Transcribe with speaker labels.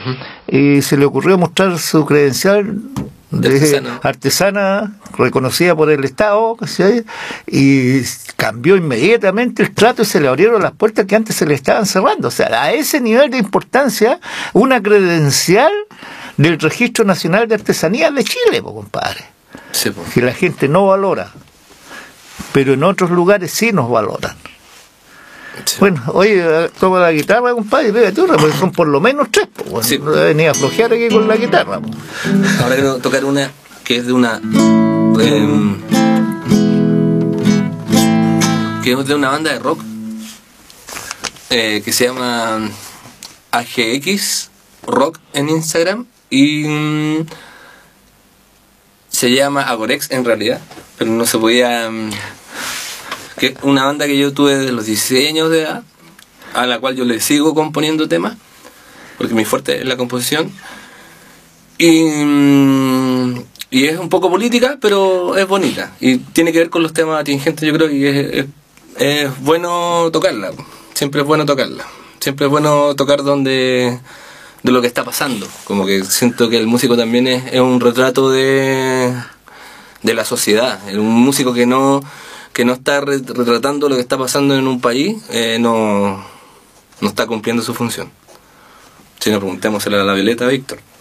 Speaker 1: y se le ocurrió mostrar su credencial de artesana reconocida por el Estado, ¿sí? Y cambió inmediatamente el trato y se le abrieron las puertas que antes se le estaban cerrando. O sea, a ese nivel de importancia, una credencial del Registro Nacional de Artesanías de Chile, compadre.
Speaker 2: Sí,
Speaker 1: que la gente no valora, pero en otros lugares sí nos valoran. Sí. Bueno, oye, toma la guitarra, compadre, y pega turra, porque son por lo menos 3, pues. Bueno,
Speaker 2: sí.
Speaker 1: No venía a flojear aquí con la guitarra, pues.
Speaker 2: Ahora quiero tocar una que es de una banda de rock que se llama AGX Rock en Instagram y se llama Agorex en realidad, pero no se podía... que una banda que yo tuve desde los 16 años de edad, a la cual yo le sigo componiendo temas, porque mi fuerte es la composición, y es un poco política, pero es bonita, y tiene que ver con los temas atingentes, yo creo que es bueno tocarla, siempre es bueno tocarla, siempre es bueno tocar de lo que está pasando, como que siento que el músico también es un retrato de la sociedad, es un músico que no está retratando lo que está pasando en un país, no está cumpliendo su función. Si no, preguntémosle a la Violeta, Víctor.